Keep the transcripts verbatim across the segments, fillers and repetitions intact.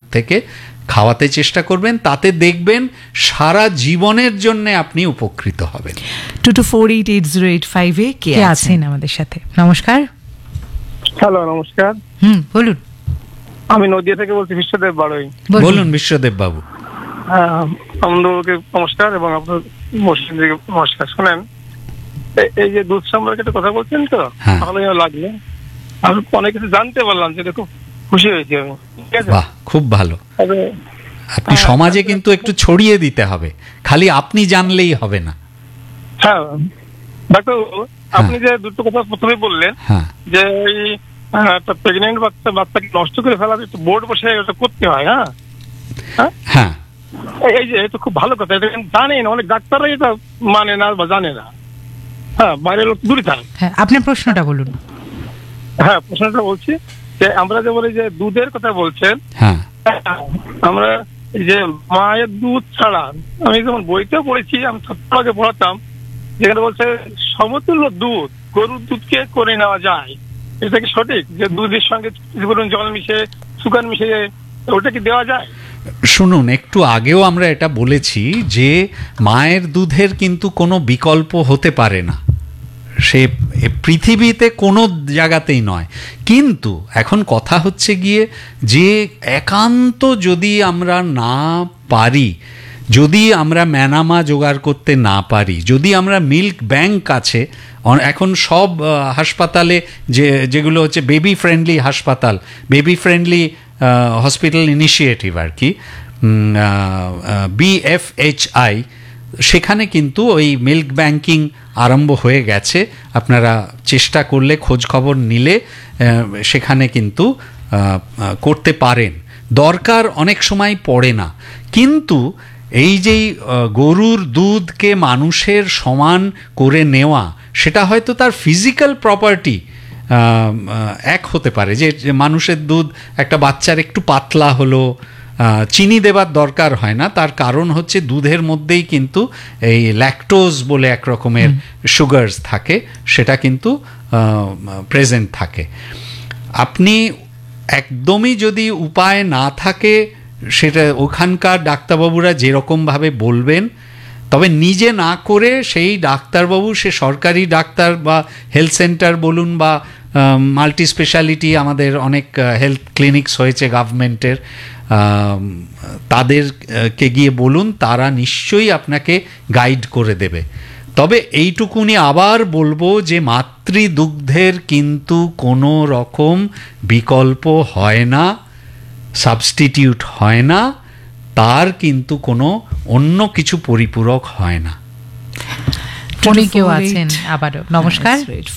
থেকে খাওয়াতে চেষ্টা করবেন, তাতে দেখবেন সারা জীবনের জন্য আপনি উপকৃত হবেন। Two two four eight eight zero eight five এ কে আছেন আমাদের সাথে? নমস্কার। হ্যালো, নমস্কার। হুম, বলুন। আমি নদিয়া থেকে বলছি, বিশ্বদেব বাড়ই। বলুন বিশ্বদেব বাবু। হ্যাঁ, আপনাকে নমস্কার এবং আপনার মুসলিমদেরকে নমস্কার। শোনেন, এই যে দুধ সম্পর্কে একটা কথা বলছেন তো, ভালো লাগলো। আমি অনেক কিছু জানতে পারলাম, যেটা খুব খুশি হয়েছি আমি। ঠিক আছে, বাহ, খুব ভালো। আপনি সমাজে কিন্তু একটু ছড়িয়ে দিতে হবে, খালি আপনি জানলেই হবে না। হ্যাঁ ডাক্তার, আপনি যে দুটো কথা প্রথমে বললেন যে ওই একটা প্রেগনেন্ট বাচ্চা বাচ্চাকে নষ্ট করে ফেলা, একটু বোর্ড বসে ওটা করতে হয়। হ্যাঁ হ্যাঁ, এই যে এটা খুব ভালো কথা। এটা জানেন অনেক ডাক্তাররাই এটা মানে না বা জানে না। হ্যাঁ, বাইরের লোক দূরে থাকে। হ্যাঁ, আপনার প্রশ্নটা বলুন। হ্যাঁ, প্রশ্নটা বলছি যে আমরা যে বলি যে দুধের কথা বলছেন, আমরা যে মায়ের দুধ ছাড়া, আমি যেমন বইতেও পড়েছি, আমি ছোট্ট আগে পড়াতাম, যেখানে বলছে সমতুল্য দুধ গরুর দুধকে করে নেওয়া যায়। এটা কি সঠিক যে দুধের সঙ্গে জল মিশে সুগার মিশে ওটা কি দেওয়া যায়? শুনুন, একটু আগেও আমরা এটা বলেছি যে মায়ের দুধের কিন্তু কোনো বিকল্প হতে পারে না, সে পৃথিবীতে কোনো জায়গাতেই নয়। কিন্তু এখন কথা হচ্ছে গিয়ে যে একান্ত যদি আমরা না পারি, যদি আমরা ম্যানামা জোগাড় করতে না পারি, যদি আমরা মিল্ক ব্যাংক আছে, এখন সব হাসপাতালে যে যেগুলো হচ্ছে বেবি ফ্রেন্ডলি হাসপাতাল, বেবি ফ্রেন্ডলি হসপিটাল ইনিশিয়েটিভ আর কি, বিএফএইচআই, সেখানে কিন্তু ওই মিল্ক ব্যাংকিং আরম্ভ হয়ে গেছে। আপনারা চেষ্টা করলে, খোঁজ খবর নিলে সেখানে কিন্তু করতে পারেন। দরকার অনেক সময় পড়ে না, কিন্তু এই যেই গরুর দুধকে মানুষের সমান করে নেওয়া, সেটা হয়তো তার ফিজিক্যাল প্রপার্টি এক হতে পারে, যে মানুষের দুধ একটা বাচ্চার একটু পাতলা হলো, চিনি দেবার দরকার হয় না। তার কারণ হচ্ছে দুধের মধ্যেই কিন্তু এই ল্যাকটোজ বলে এক রকমের সুগারস থাকে, সেটা কিন্তু প্রেজেন্ট থাকে। আপনি একদমই যদি উপায় না থাকে, সেটা ওখানকার ডাক্তারবাবুরা যেরকমভাবে বলবেন, তবে নিজে না করে সেই ডাক্তারবাবু, সে সরকারি ডাক্তার বা হেলথ সেন্টার বলুন বা মাল্টি স্পেশালিটি, আমাদের অনেক হেলথ ক্লিনিকস হয়েছে গভর্নমেন্টের, তাদেরকে গিয়ে বলুন, তারা নিশ্চয়ই আপনাকে গাইড করে দেবে। তবে এইটুকুনি আবার বলবো যে মাতৃদুগ্ধের কিন্তু কোনো রকম বিকল্প হয় না, সাবস্টিটিউট হয় না, তার কিন্তু কোনো অন্য কিছু পরিপূরক হয় না। উনি কেউ আছেন আবারও। নমস্কার।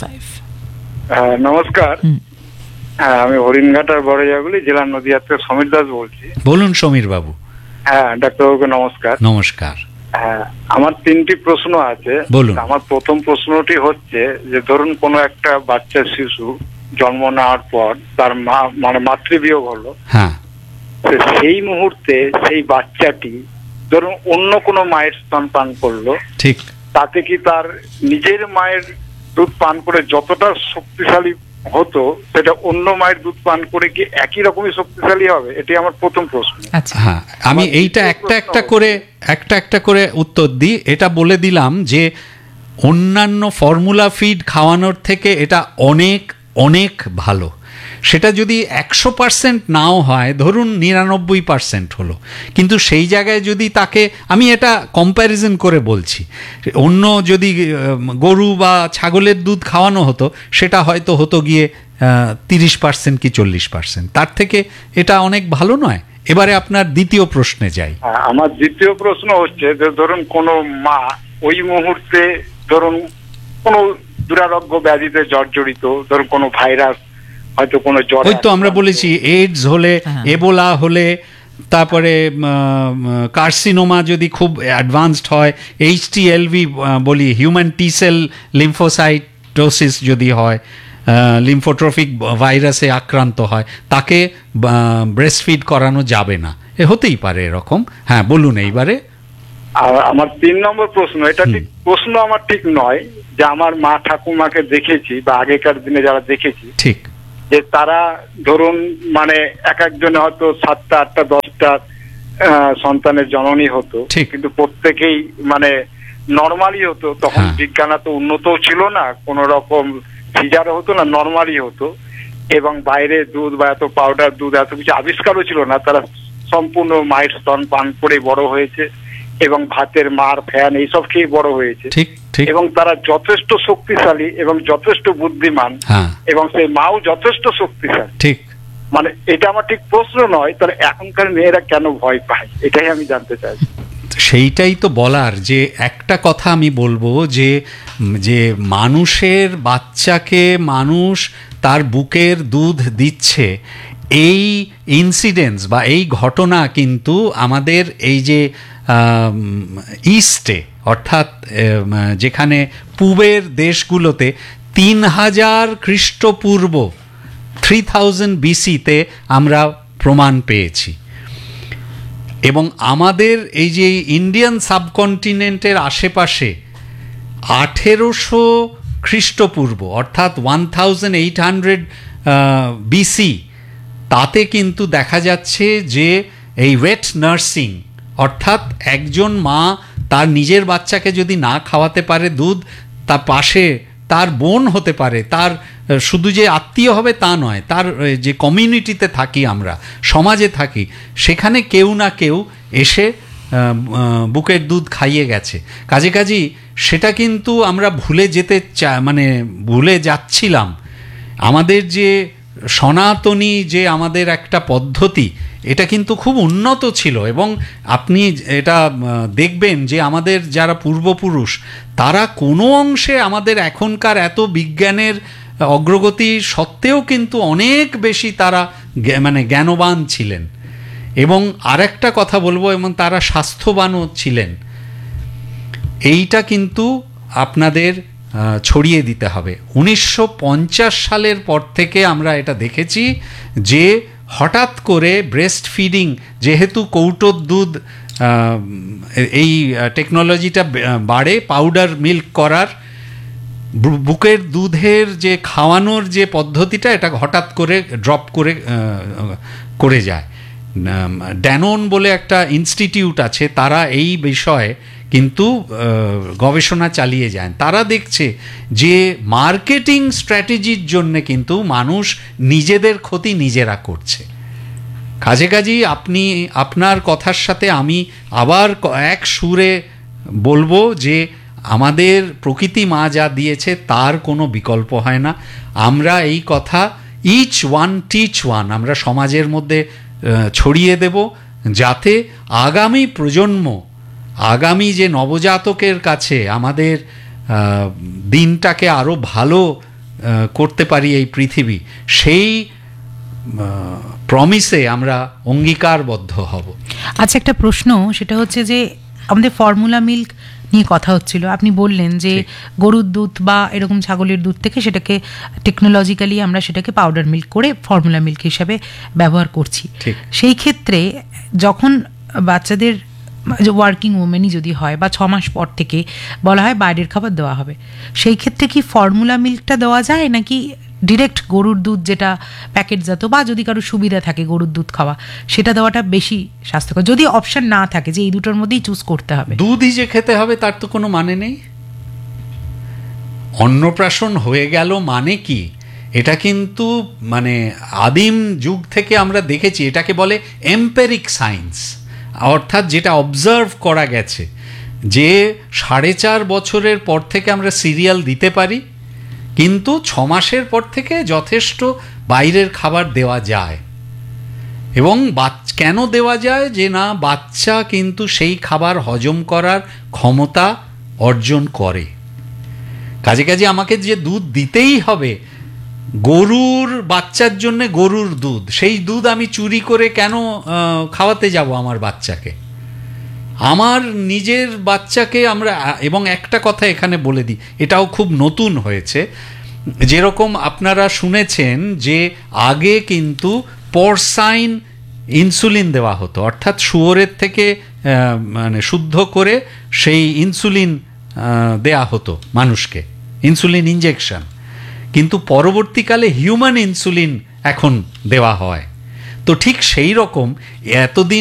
হ্যাঁ, নমস্কার। হ্যাঁ, আমি হরিণঘাটার বড়জাগুলি জেলা নদিয়া থেকে সমীর দাস বলছি। বলুন সমীর বাবু। হ্যাঁ, ডাক্তারবাবুকে নমস্কার। নমস্কার। হ্যাঁ, আমার তিনটি প্রশ্ন আছে। বলুন। আমার প্রথম প্রশ্নটি হচ্ছে যে ধরুন কোনো একটা বাচ্চা শিশু জন্ম নেওয়ার পর তার মা মানে মাতৃবিয়োগ হলো, হ্যাঁ, সেই মুহূর্তে সেই বাচ্চাটি ধরুন অন্য কোনো মায়ের স্তন পান করলো, ঠিক, তাতে কি তার নিজের মায়ের দুধ পান করে যতটা শক্তিশালী হতো, সেটা অন্য মায়ের দুধ পান করে কি একই রকমই শক্তিশালী হবে? এটি আমার প্রথম প্রশ্ন। আচ্ছা, হ্যাঁ, আমি এইটা একটা একটা করে একটা একটা করে উত্তর দিই। এটা বলে দিলাম যে অন্যান্য ফর্মুলা ফিড খাওয়ানোর থেকে এটা অনেক অনেক ভালো। সেটা যদি একশো পার্সেন্ট নাও হয়, ধরুন নিরানব্বই পার্সেন্ট হলো, কিন্তু সেই জায়গায় যদি তাকে, আমি এটা কম্প্যারিজন করে বলছি, অন্য যদি গরু বা ছাগলের দুধ খাওয়ানো হতো, সেটা হয়তো হতো গিয়ে তিরিশ পার্সেন্ট কি চল্লিশ পার্সেন্ট, তার থেকে এটা অনেক ভালো নয়। এবারে আপনার দ্বিতীয় প্রশ্নে যাই। আমার দ্বিতীয় প্রশ্ন হচ্ছে যে ধরুন কোনো মা ওই মুহূর্তে ধরুন কোনো দুরারোগ্য ব্যাধিতে জর্জরিত, ধরুন কোনো ভাইরাস, হয়তো কোনো জ্বর, ওই তো আমরা বলেছি এইডস হলে, এবোলা হলে, তারপরে কার্সিনোমা যদি খুব অ্যাডভান্সড হয়, এইচটিএলভি বলি, হিউম্যান টি সেল লিম্ফোসাইটোসিস যদি হয়, লিম্ফোট্রফিক ভাইরাসে আক্রান্ত হয়, তাকে ব্রেস্ট ফিড করানো যাবে না। এ হতেই পারে এরকম। হ্যাঁ, বলুন এইবারে। আর আমার তিন নম্বর প্রশ্ন, এটা ঠিক প্রশ্ন আমার ঠিক নয়, যে আমার মা ঠাকুমাকে দেখেছি বা আগেকার দিনে যারা দেখেছি, ঠিক যে তারা ধরুন মানে এক একজনে হয়তো সাতটা আটটা দশটা সন্তানের জননী হতো, কিন্তু প্রত্যেকেই মানে নর্মালি হতো। তখন বিজ্ঞান তো উন্নতও ছিল না, কোন রকম সিজারও হতো না, নর্মালি হতো। এবং বাইরে দুধ বা এত পাউডার দুধ এত কিছু আবিষ্কারও ছিল না, তারা সম্পূর্ণ মায়ের স্তন পান করে বড় হয়েছে এবং ভাতের মার ফ্যান এইসব খেয়ে বড় হয়েছে। এবং তারা যথেষ্ট শক্তিশালী এবং যথেষ্ট বুদ্ধিমান, এবং সেই মাও যথেষ্ট শক্তিশালী। ঠিক, মানে এটা আমার ঠিক প্রশ্ন নয়, তাহলে এখনকার মেয়েরা কেন ভয় পায়, এটাই আমি জানতে চাই। সেইটাই তো বলার, যে একটা কথা আমি বলবো যে যে মানুষের বাচ্চাকে মানুষ তার বুকের দুধ দিচ্ছে, এই ইনসিডেন্টস বা এই ঘটনা কিন্তু আমাদের এই যে ইস্টে অর্থাৎ যেখানে পূবের দেশগুলোতে তিন হাজার খ্রিস্টপূর্ব থ্রি থাউজেন্ড বিসিতে আমরা প্রমাণ পেয়েছি। এবং আমাদের এই যে ইন্ডিয়ান সাবকন্টিনেন্টের আশেপাশে আঠেরোশো খ্রিস্টপূর্ব অর্থাৎ one thousand eight hundred BC, তাতে কিন্তু দেখা যাচ্ছে যে এই ওয়েট নার্সিং অর্থাৎ একজন মা তার নিজের বাচ্চাকে যদি না খাওয়াতে পারে দুধ, তার পাশে তার বোন হতে পারে, তার শুধু যে আত্মীয় হবে তা নয়, তার যে কমিউনিটিতে থাকি আমরা, সমাজে থাকি, সেখানে কেউ না কেউ এসে বুকের দুধ খাইয়ে গেছে। কাজে কাজেই সেটা কিন্তু আমরা ভুলে যেতে চা মানে ভুলে যাচ্ছিলাম। আমাদের যে সনাতনী যে আমাদের একটা পদ্ধতি, এটা কিন্তু খুব উন্নত ছিল। এবং আপনি এটা দেখবেন যে আমাদের যারা পূর্বপুরুষ, তারা কোনো অংশে আমাদের এখনকার এত বিজ্ঞানের অগ্রগতি সত্ত্বেও কিন্তু অনেক বেশি তারা মানে জ্ঞানবান ছিলেন। এবং আরেকটা কথা বলবো, এবং তারা স্বাস্থ্যবানও ছিলেন। এইটা কিন্তু আপনাদের ছড়িয়ে দিতে হবে। উনিশশো পঞ্চাশ সালের পর থেকে আমরা এটা দেখেছি যে হঠাৎ করে ব্রেস্ট ফিডিং, যেহেতু কৌটোর দুধ এই টেকনোলজিটা বাড়ে, পাউডার মিল্ক করার, বুকের দুধের যে খাওয়ানোর যে পদ্ধতিটা, এটা হঠাৎ করে ড্রপ করে করে যায়। ড্যানন বলে একটা ইনস্টিটিউট আছে, তারা এই বিষয়ে কিন্তু গবেষণা চালিয়ে যায়। তারা দেখছে যে মার্কেটিং স্ট্র্যাটেজির জন্য কিন্তু মানুষ নিজেদের ক্ষতি নিজেরা করছে। কাজে কাজেই আপনি আপনার কথার সাথে আমি আবার এক সুরে বলবো যে আমাদের প্রকৃতি মা যা দিয়েছে তার কোনো বিকল্প হয় না। আমরা এই কথা ইচ ওয়ান টিচ ওয়ান আমরা সমাজের মধ্যে ছড়িয়ে দেব, যাতে আগামী প্রজন্ম, আগামী যে নবজাতকের কাছে আমাদের দিনটাকে আরও ভালো করতে পারি এই পৃথিবী, সেই প্রমিসে আমরা অঙ্গীকারবদ্ধ হব। আচ্ছা, একটা প্রশ্ন, সেটা হচ্ছে যে আমাদের ফর্মুলা মিল্ক নিয়ে কথা হচ্ছিল, আপনি বললেন যে গরুর দুধ বা এরকম ছাগলের দুধ থেকে সেটাকে টেকনোলজিক্যালি আমরা সেটাকে পাউডার মিল্ক করে ফর্মুলা মিল্ক হিসাবে ব্যবহার করছি। সেই ক্ষেত্রে যখন বাচ্চাদের ওয়ার্কিং ওমেনই যদি হয় বা ছ মাস পর থেকে বলা হয় বাইরের খাবার দেওয়া হবে, সেই ক্ষেত্রে কি ফর্মুলা মিল্কটা দেওয়া যায়, নাকি ডিরেক্ট গরুর দুধ যেটা প্যাকেটজাত, বা যদি কারো সুবিধা থাকে গরুর দুধ খাওয়া, সেটা দেওয়াটা বেশি স্বাস্থ্যকর, যদি অপশন না থাকে যে এই দুটোর মধ্যেই চুজ করতে হবে? দুধই যে খেতে হবে তার তো কোনো মানে নেই। অন্নপ্রাশন হয়ে গেল মানে কি, এটা কিন্তু মানে আদিম যুগ থেকে আমরা দেখেছি, এটাকে বলে এম্পেরিক সায়েন্স, অর্থাৎ যেটা অবজার্ভ করা গেছে যে সাড়ে চার বছরের পর থেকে আমরা সিরিয়াল দিতে পারি, কিন্তু ছ মাসের পর থেকে যথেষ্ট বাইরের খাবার দেওয়া যায়। এবং কেন দেওয়া যায়, যে না বাচ্চা কিন্তু সেই খাবার হজম করার ক্ষমতা অর্জন করে। কাজে কাজে আমাকে যে দুধ দিতেই হবে, গরুর বাচ্চার জন্য গরুর দুধ, সেই দুধ আমি চুরি করে কেন খাওয়াতে যাব আমার বাচ্চাকে? আমার নিজের বাচ্চাকে আমরা, এবং একটা কথা এখানে বলে দিই, এটাও খুব নতুন হয়েছে, যেরকম আপনারা শুনেছেন যে আগে কিন্তু পরসাইন ইনসুলিন দেওয়া হতো, অর্থাৎ শুয়োরের থেকে মানে শুদ্ধ করে সেই ইনসুলিন দেয়া হতো মানুষকে, ইনসুলিন ইনজেকশন। কিন্তু পরবর্তীকালে হিউম্যান ইনসুলিন এখন দেওয়া হয়। তো ঠিক সেই রকম এতদিন